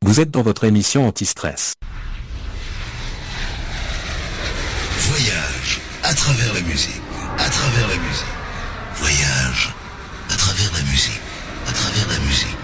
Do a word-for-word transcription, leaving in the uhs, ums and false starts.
Vous êtes dans votre émission Anti-Stress. Voyage à travers la musique, à travers la musique. Voyage à travers la musique, à travers la musique.